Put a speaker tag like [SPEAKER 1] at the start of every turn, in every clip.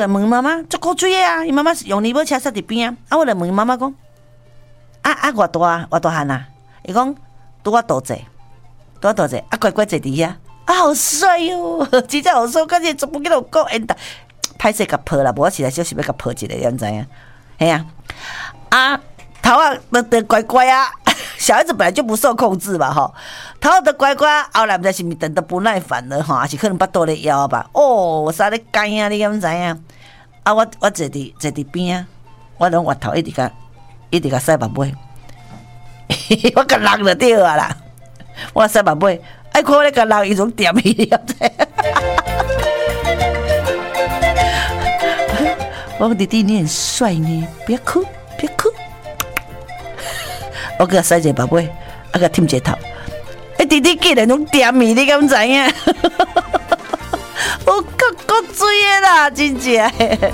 [SPEAKER 1] 来问妈妈，足够水啊！伊妈妈用尼泊车塞伫边啊，我来问妈妈讲，偌大汉啊？伊讲拄我肚子，乖乖坐伫遐，好帅哟！真正好帅，感觉全部给我讲，歹势甲抱啦，无我实在就是要甲抱一个，你毋知影？嘿啊，头啊得乖乖啊！小孩子本来就不受控制嘛，吼，头的乖乖，后来不知是咪等得不耐烦了，哈，还是可能巴肚咧枵吧？哦，我啥咧干啊？你敢知影？我坐伫边啊，我拢滑头一直甲洗目尾，我甲人就对啊啦，我洗目尾，爱看我咧甲人伊种点伊，你敢知？我说弟弟你很帅呢，不要哭。我给他洗一个目尾，给他舔一个头。弟弟竟然拢点伊，你敢知影？我够水的啦，真正。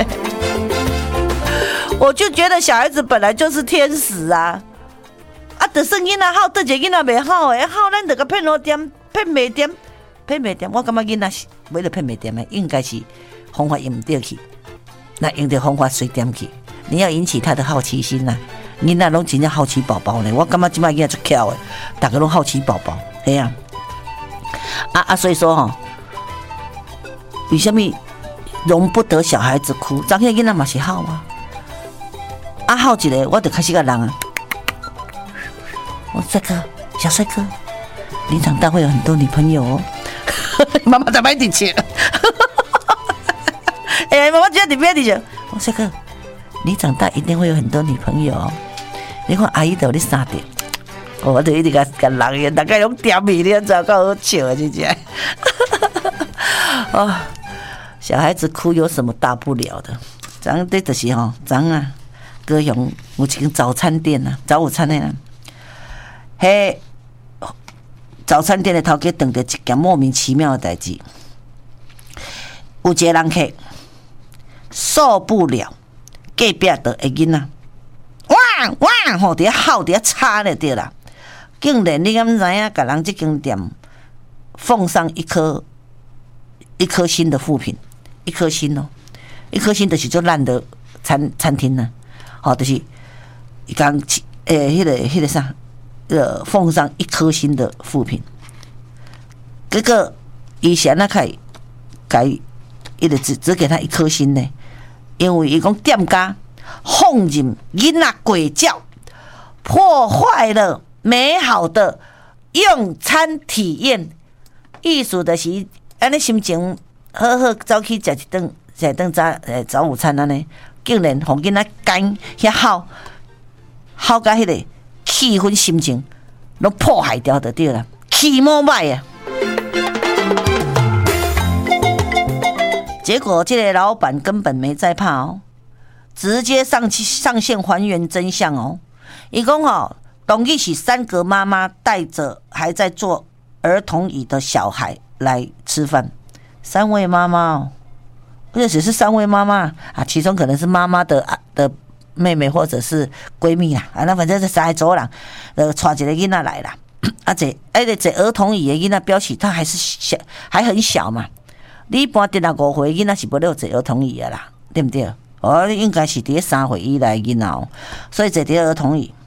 [SPEAKER 1] 我就觉得小孩子本来就是天使啊！就算囡仔好，对一个囡仔袂好诶，好咱就甲骗好点，骗袂点。我感觉囡仔是为了骗袂点的，应该是方法用唔对去，那用对方法随点去。你要引起他的好奇心呐、囡仔拢真正好奇宝宝呢，我感觉即摆囡仔足巧的，大家拢好奇宝宝，嘿啊！所以说吼，为什么容不得小孩子哭？张迄囡仔嘛是好啊，好一个，我就开始甲人啊，我帅哥，小帅哥，你长大会有很多女朋友哦。妈妈在买底钱，妈妈觉得你不要底钱，我帅哥。你长大一定会有很多女朋友哦。你看阿姨都有你3点，我就一直甲人大概拢点伊，你知道够好笑啊，真正。哦，小孩子哭有什么大不了的？咱这就是吼，咱啊，高雄有一间早餐店啊，早午餐的啊，嘿，早餐店的头家碰到一件莫名其妙的代志，有一个人客受不了。隔壁的囡仔，哇吼，伫遐吼，伫遐吵咧对啦，竟然你敢知影？甲人这间店奉上一颗星的负评，一颗星就是就烂的餐厅呢，好，就是刚迄个啥，奉上1颗星的负评，结果以前那改，伊就只给他1颗星呢。因为伊讲店家放任囡仔鬼叫，破坏了美好的用餐体验。意思就是安尼心情好好走去食一顿早午餐安尼，竟然互囡仔干遐好甲迄个气氛心情拢破坏掉就对了，气毛歹啊！结果这个老板根本没在怕哦，直接上线还原真相哦。伊讲哦，当日是3个妈妈带着还在坐儿童椅的小孩来吃饭，3位妈妈哦，或者只是3位妈妈啊，其中可能是妈妈的妹妹或者是闺蜜啦，那反正是3个组人，带一个囡仔来啦，这儿童椅的囡仔表示他还很小嘛。你一般定到5岁囡仔是不了坐儿童椅的啦，对不对？应该是伫3岁以内囡仔哦，所以坐伫儿童椅。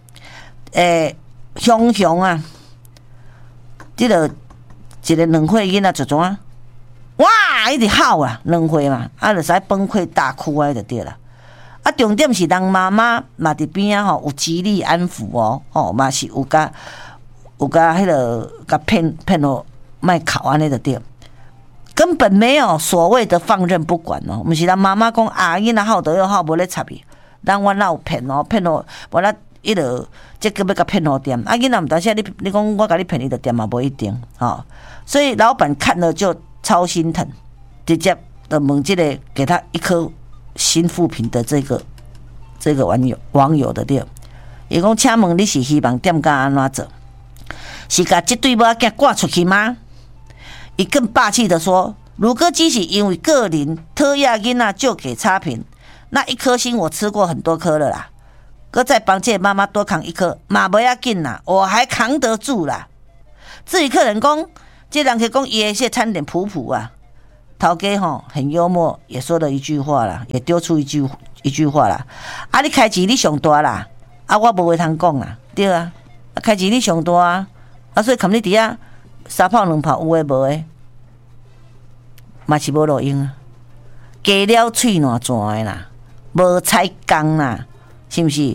[SPEAKER 1] 熊啊，这个一个2岁囡仔就怎啊？哇，一直吼啊，2岁嘛，就使崩溃大哭啊，就对了。重点是人妈妈嘛伫边啊吼，有极力安抚哦，嘛是有甲迄个甲骗哦，卖哭安尼就对。根本没有所谓的放任不管哦，不是咱妈妈讲囡仔好都要好，无咧插伊，咱我哪有骗哦，无咱伊就这个要甲骗好点，囡仔毋当时你讲我甲你骗伊就点嘛，无一定哦，所以老板看了就超心疼，直接的问这个给他1颗星负评的这个网友的对，伊讲请问你是希望店家安怎做？是甲这对某仔赶出去吗？伊更霸气的说：“乳鸽机是因为个人特亚囡仔就给差评，那1颗星我吃过很多颗了啦，搁再帮这妈妈多扛1颗，嘛不要紧啦，我还扛得住啦。”至于客人讲，这人客讲伊的这餐点普头家很幽默，也说了一句话啦，也丢出一句话啦。啊，你开钱你上大啦，啊，我无话通讲啦，对啊，开钱你上大啊，啊，所以看你底下三炮两炮有诶无诶，嘛是无路用啊，加了喙烂转诶啦，无采工啦，是不是？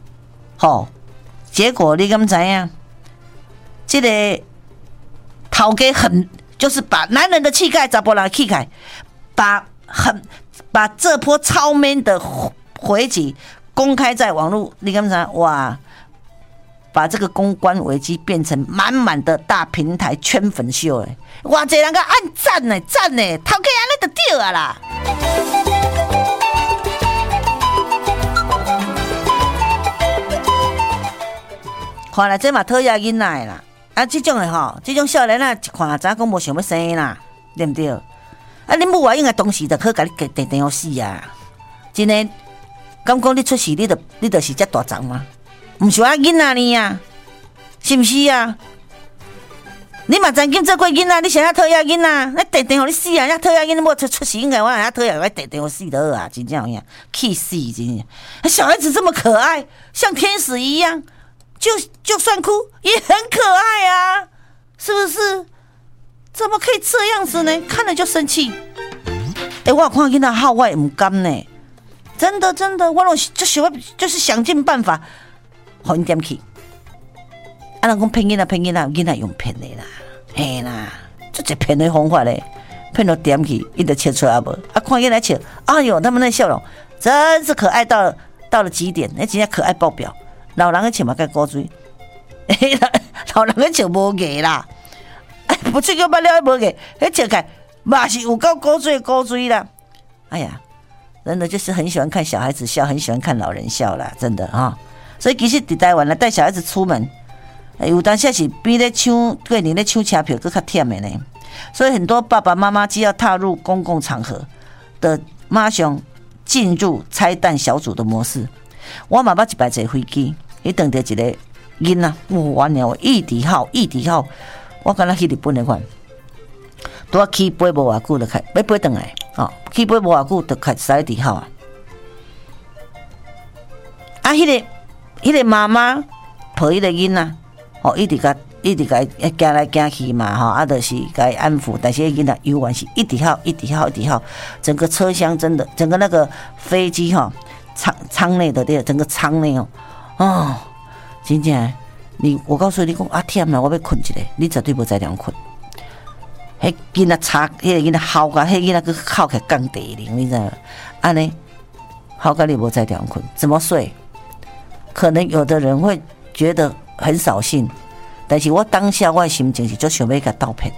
[SPEAKER 1] 结果你敢知影？这个头家就是把男人的气概、查甫人的气概，把这波超 man 的回击公开在网络，你敢知？哇！把这个公关危机变成满满的大平台圈粉秀嘞！哇，这人个按赞呢，赞呢，头家安尼就对啊啦！看来这嘛讨厌囡仔啦，啊，这种的这种少年啊，一看早讲无想要生啦，对不对？啊，恁母啊应该当时就可甲你电好死啊！真的，敢讲你出事，你就是遮大长吗？唔是我囡仔呢啊，是不是啊？你嘛曾经做过囡仔，你想要讨厌囡仔，那电互你死啊！那讨厌囡仔无出事，应该我要讨厌我电互死的啊！真正有影，气死真的！小孩子这么可爱，像天使一样。就算哭也很可爱啊，是不是？怎么可以这样子呢？看了就生气。我有看见他好，我也不甘呢。真的，我就是想尽办法，互因点去。啊，人讲骗囡仔，囡仔用骗的啦，嘿啦，这骗的方法嘞，骗到点去，伊就笑出来无？啊，看囡仔笑，哎呦，他们那笑容真是可爱到了极点，那真正可爱爆表。老人个笑嘛，该古锥，老人个笑无艺啦，不去叫不了无艺，迄笑起嘛是有够古锥啦。哎呀，真的就是很喜欢看小孩子笑，很喜欢看老人笑啦，真的啊。所以其实伫台湾啦，带小孩子出门，有当下是比咧过年咧抢车票更较忝的呢。所以很多爸爸妈妈只要踏入公共场合的，马上进入拆弹小组的模式。我嘛捌一摆坐飞机。伊当着一个囡仔，完了，异地号，我感觉去日本的款，拄啊起飞无偌久就开，要飞转来，起飞无偌久就开始异地号啊。啊，迄个妈妈抱迄个囡仔，一直甲行来行去嘛，啊，就是甲伊安抚，但是迄囡仔永远是一直号，整个车厢真的，整个那个飞机舱内的整个舱内真正，我告诉你讲啊，忝啦，我要困一下，你绝对无在凉困。迄囡仔吵，迄个囡仔嚎甲，迄囡仔去哭起降地灵，你知道？安尼嚎甲你无在凉困，怎么睡？可能有的人会觉得很扫兴，但是我当下我的心情是就想要甲倒骗，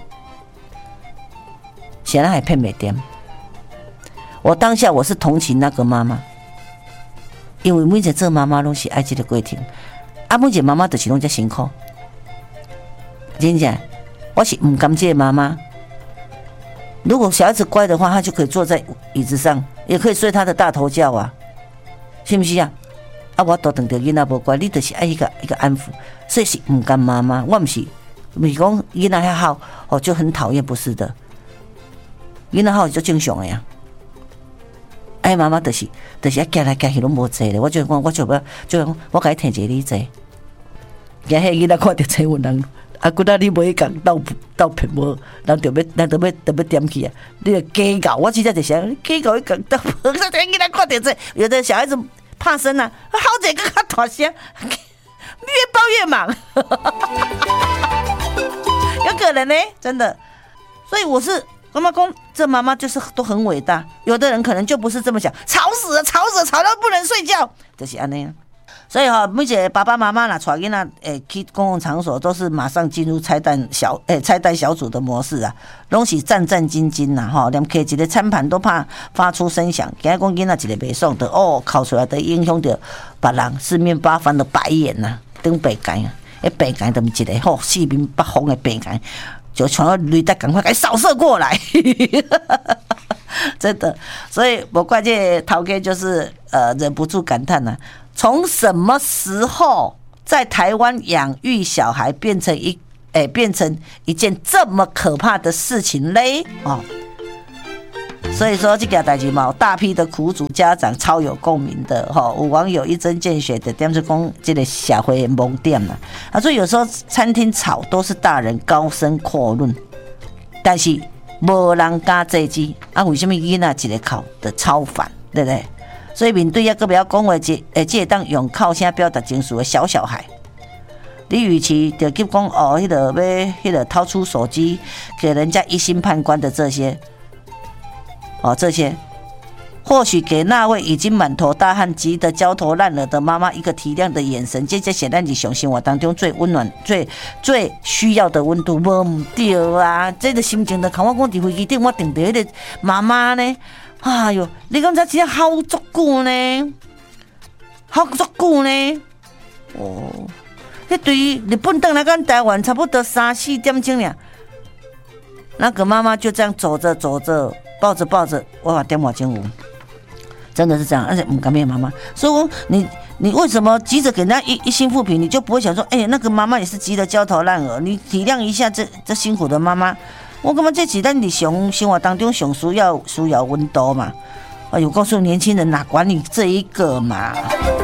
[SPEAKER 1] 显然还骗袂掂。我当下我是同情那个妈妈。因为每一个做妈妈拢是爱这个过程，每一个妈妈就是拢遮辛苦。真正，我是唔甘这个妈妈。如果小孩子乖的话，他就可以坐在椅子上，也可以睡他的大头觉啊，是不是啊？我都等着囡仔无乖，你就是爱一个安抚，所以是唔甘妈妈。我唔是讲囡仔遐好，就很讨厌，不是的。囡仔好就正常的呀。妈妈就是啊，行来行去拢无坐咧。我就讲，我甲伊摕一个你坐。惊迄囡仔看到新闻人，骨仔你袂讲斗骗无，人就要点去啊！你就假搞，我真正就想，假搞伊讲斗骗，这囡仔看到这，有的小孩子怕生啊，好一个较大声，越抱越忙，有可能呢，真的。所以我是。妈妈讲，这妈妈就是都很伟大。有的人可能就不是这么想，吵死了，吵到不能睡觉，就是安尼。所以每一个爸爸妈妈啦，带囡仔去公共场所，都是马上进入拆弹小组的模式啊，拢是战战兢兢啦，连摕一个餐盘都怕发出声响。今日讲囡仔一个袂爽的哭出来，的影响到别人四面八方的白眼呐，等白眼啊，白眼就是一个四面八方的白眼。就传到雷达赶快给扫射过来，真的，所以我怪这头家就是忍不住感叹呐、从什么时候在台湾养育小孩变成一件这么可怕的事情嘞？ 所以说这件代志嘛，大批的苦主家长超有共鸣的哈。有网友一针见血的点出讲，这个社会的盲点啦。所以有时候餐厅吵都是大人高声阔论，但是无人敢制止。为什么囡仔一个口的超烦，对不对？所以面对个不要讲话，这会当用靠声表达情绪的小孩。你与其就急讲迄个掏出手机给人家一心判官的这些，这些或许给那位已经满头大汗、急得焦头烂额的妈妈一个体谅的眼神，这显然是上生活当中最温暖、最需要的温度，无唔对啊！这个心情就看我讲伫飞机顶，我定着迄个妈妈呢，哎哟，你讲这真好足久呢，好足久呢，迄对于日本回来跟台湾差不多3-4点钟了，那个妈妈就这样走着走着，抱着抱着，我把点我钟有，真的是这样，而且唔敢面妈妈，所以说你为什么急着给人家一心复评，你就不会想说，那个妈妈也是急得焦头烂额，你体谅一下这辛苦的妈妈。我感觉这是咱日常生活当中上需要温度嘛。哎呦，告诉年轻人哪管你这一个嘛。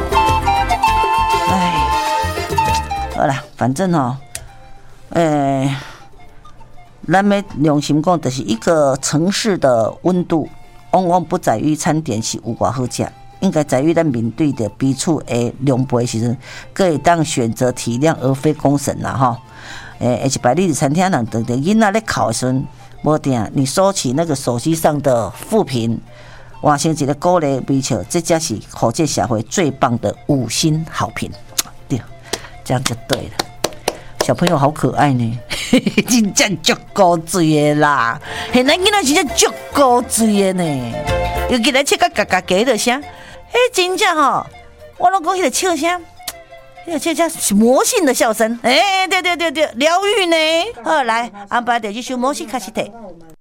[SPEAKER 1] 好啦，反正咱要良心讲，就是一个城市的温度，往往不在于餐点是有偌好食，应该在于咱面对的彼此的凉杯时阵，可以当选择体谅而非公审啦哈。而且摆你的餐厅人等等囡仔咧哭的时阵，无定你收起那个手机上的负评，换成一个鼓励微笑，这才是互这社会最棒的5星好评。对，这样就对了。小朋友好可爱呢，真正足高水的啦！现在囡仔真正足高水的呢，尤其来切个嘎嘎嘎的声，真正我拢讲迄个笑声。这是魔性的笑声，对，疗愈呢。好，来安排的这首魔性开始听。